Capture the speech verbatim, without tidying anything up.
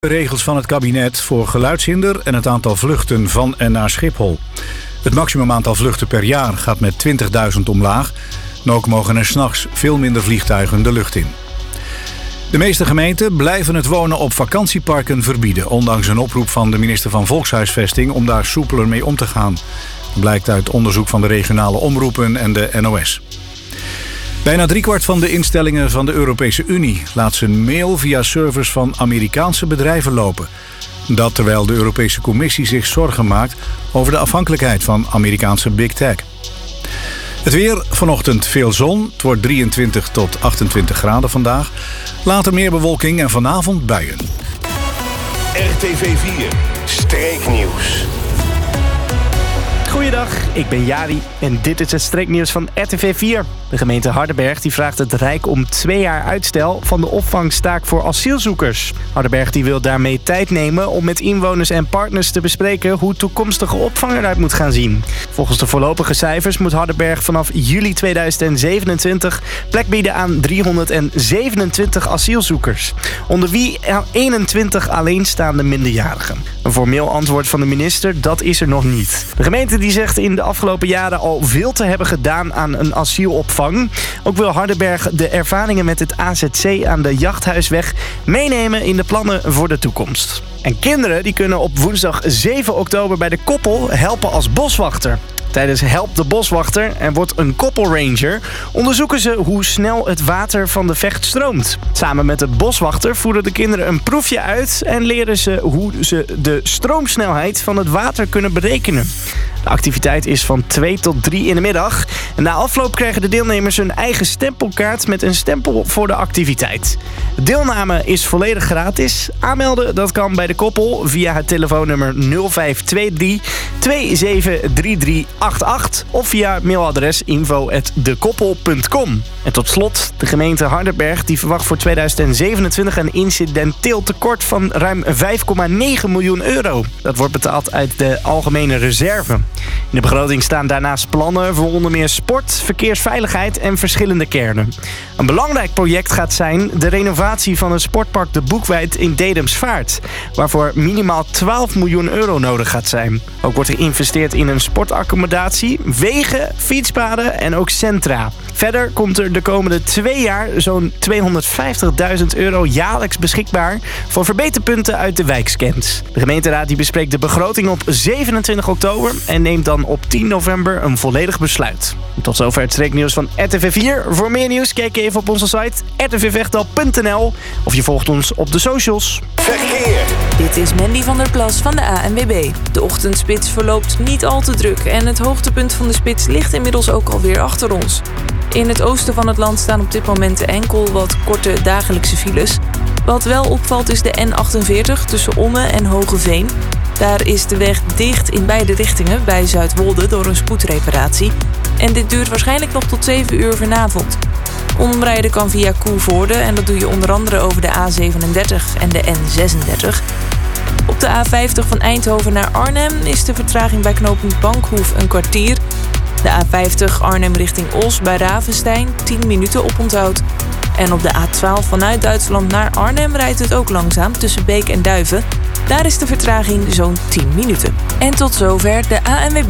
De regels van het kabinet voor geluidshinder en het aantal vluchten van en naar Schiphol. Het maximum aantal vluchten per jaar gaat met twintigduizend omlaag. En ook mogen er 's nachts veel minder vliegtuigen de lucht in. De meeste gemeenten blijven het wonen op vakantieparken verbieden, ondanks een oproep van de minister van Volkshuisvesting om daar soepeler mee om te gaan. Dat blijkt uit onderzoek van de regionale omroepen en de N O S. Bijna driekwart van de instellingen van de Europese Unie laat zijn mail via servers van Amerikaanse bedrijven lopen. Dat terwijl de Europese Commissie zich zorgen maakt over de afhankelijkheid van Amerikaanse big tech. Het weer, vanochtend veel zon. Het wordt drieëntwintig tot achtentwintig graden vandaag. Later meer bewolking en vanavond buien. R T V vier, Streeknieuws. Goeiedag, ik ben Jari en dit is het streeknieuws van R T V vier. De gemeente Hardenberg die vraagt het Rijk om twee jaar uitstel van de opvangstaak voor asielzoekers. Hardenberg die wil daarmee tijd nemen om met inwoners en partners te bespreken hoe toekomstige opvang eruit moet gaan zien. Volgens de voorlopige cijfers moet Hardenberg vanaf juli tweeduizend zevenentwintig plek bieden aan driehonderdzevenentwintig asielzoekers. Onder wie eenentwintig alleenstaande minderjarigen. Een formeel antwoord van de minister, dat is er nog niet. De gemeente die zegt in de afgelopen jaren al veel te hebben gedaan aan een asielopvang. Ook wil Hardenberg de ervaringen met het A Z C aan de Jachthuisweg meenemen in de plannen voor de toekomst. En kinderen die kunnen op woensdag zeven oktober bij de Koppel helpen als boswachter. Tijdens Help de Boswachter en wordt een koppelranger onderzoeken ze hoe snel het water van de Vecht stroomt. Samen met de boswachter voeren de kinderen een proefje uit en leren ze hoe ze de stroomsnelheid van het water kunnen berekenen. De activiteit is van twee tot drie in de middag. En na afloop krijgen de deelnemers hun eigen stempelkaart met een stempel voor de activiteit. Deelname is volledig gratis. Aanmelden dat kan bij de Koppel via het telefoonnummer nul vijf twee drie twee zeven drie drie acht acht of via mailadres info at dekoppel punt com. En tot slot, de gemeente Hardenberg die verwacht voor tweeduizend zevenentwintig een incidenteel tekort van ruim vijf komma negen miljoen euro. Dat wordt betaald uit de algemene reserve. In de begroting staan daarnaast plannen voor onder meer sport, verkeersveiligheid en verschillende kernen. Een belangrijk project gaat zijn de renovatie van het sportpark De Boekweit in Dedemsvaart, waarvoor minimaal twaalf miljoen euro nodig gaat zijn. Ook wordt er geïnvesteerd in een sportaccommodatie, wegen, fietspaden en ook centra. Verder komt er de komende twee jaar zo'n tweehonderdvijftigduizend euro jaarlijks beschikbaar voor verbeterpunten uit de wijkscans. De gemeenteraad die bespreekt de begroting op zevenentwintig oktober en neemt dan op tien november een volledig besluit. Tot zover het streeknieuws van R T V vier. Voor meer nieuws kijk even op onze site r t v vechtal punt n l of je volgt ons op de socials. Verkeer. Dit is Mandy van der Plas van de A N W B. De ochtendspits verloopt niet al te druk en het hoogtepunt van de spits ligt inmiddels ook alweer achter ons. In het oosten van het land staan op dit moment enkel wat korte dagelijkse files. Wat wel opvalt is de N achtenveertig tussen Omme en Hogeveen. Daar is de weg dicht in beide richtingen bij Zuidwolde door een spoedreparatie. En dit duurt waarschijnlijk nog tot zeven uur vanavond. Omrijden kan via Koevoorde en dat doe je onder andere over de A zevenendertig en de N zesendertig. Op de A vijftig van Eindhoven naar Arnhem is de vertraging bij knooppunt Bankhoef een kwartier. De A vijftig Arnhem richting Os bij Ravenstein tien minuten oponthoud. En op de A twaalf vanuit Duitsland naar Arnhem rijdt het ook langzaam tussen Beek en Duiven. Daar is de vertraging zo'n tien minuten. En tot zover de A N W